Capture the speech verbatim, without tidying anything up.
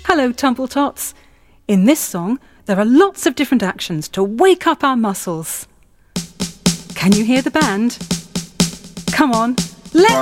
Hello, Tumbletops. In this song, there are lots of different actions to wake up our muscles. Can you hear the band? Come on, let's